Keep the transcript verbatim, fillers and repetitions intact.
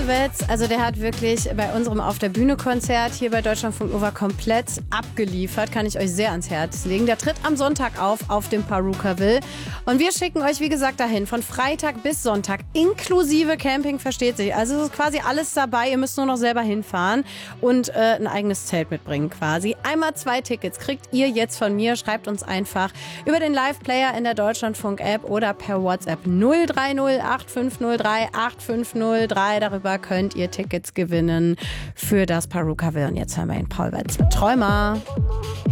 Paul Wetz, also der hat wirklich bei unserem Auf der Bühne Konzert hier bei Deutschlandfunk Nova komplett abgeliefert. Kann ich euch sehr ans Herz legen. Der tritt am Sonntag auf, auf dem Perukaville. Und wir schicken euch, wie gesagt, dahin. Von Freitag bis Sonntag, inklusive Camping, versteht sich. Also es ist quasi alles dabei. Ihr müsst nur noch selber hinfahren und äh, ein eigenes Zelt mitbringen quasi. Einmal zwei Tickets kriegt ihr jetzt von mir. Schreibt uns einfach über den Live-Player in der Deutschlandfunk-App oder per WhatsApp null drei null acht fünf null drei acht fünf null drei. Darüber könnt ihr Tickets gewinnen für das Perukaville. Und jetzt hören wir ihn, Paul Wetz mit Träumer.